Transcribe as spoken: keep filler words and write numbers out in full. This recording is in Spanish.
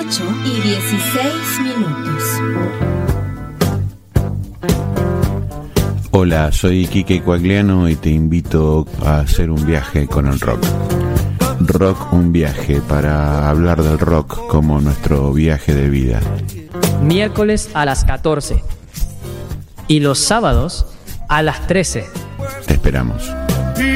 ocho y dieciséis minutos. Hola, soy Quique Coagliano y te invito a hacer un viaje con el rock. Rock, un viaje, para hablar del rock como nuestro viaje de vida. Miércoles a las catorce y los sábados a las trece. Te esperamos.